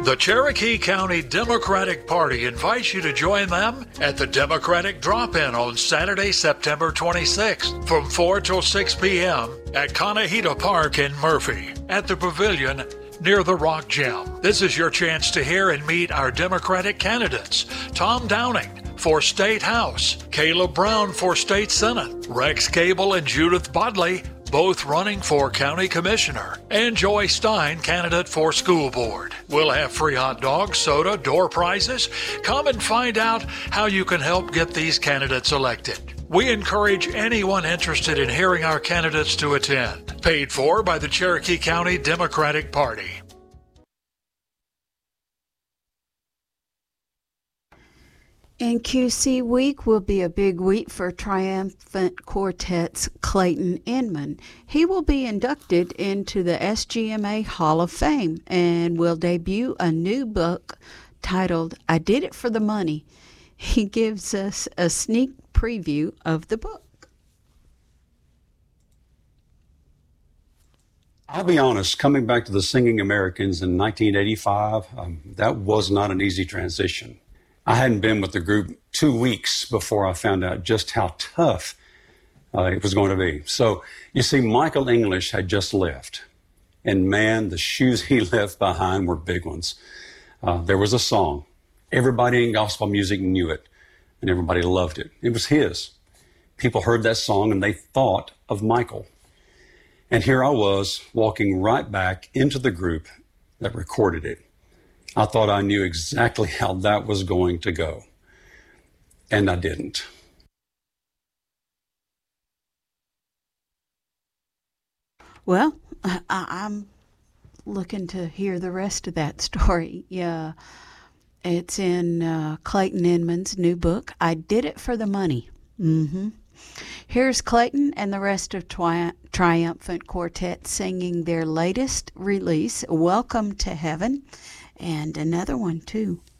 The Cherokee County Democratic Party invites you to join them at the Democratic Drop-In on Saturday, September 26th from 4 till 6 p.m. at Conahita Park in Murphy at the Pavilion near the Rock Gym. This is your chance to hear and meet our Democratic candidates: Tom Downing for State House, Caleb Brown for State Senate, Rex Cable and Judith Bodley both running for County Commissioner, and Joy Stein, candidate for School Board. We'll have free hot dogs, soda, door prizes. Come and find out how you can help get these candidates elected. We encourage anyone interested in hearing our candidates to attend. Paid for by the Cherokee County Democratic Party. And QC Week will be a big week for Triumphant Quartet's Clayton Inman. He will be inducted into the SGMA Hall of Fame and will debut a new book titled I Did It for the Money. He gives us a sneak preview of the book. I'll be honest, coming back to the Singing Americans in 1985, that was not an easy transition. I hadn't been with the group 2 weeks before I found out just how tough it was going to be. So, you see, Michael English had just left. And man, the shoes he left behind were big ones. There was a song. Everybody in gospel music knew it, and everybody loved it. It was his. People heard that song, and they thought of Michael. And here I was, walking right back into the group that recorded it. I thought I knew exactly how that was going to go, and I didn't. Well, I'm looking to hear the rest of that story. Yeah, it's in Clayton Inman's new book, I Did It for the Money. Here's Clayton and the rest of Triumphant Quartet singing their latest release, Welcome to Heaven, and another one too.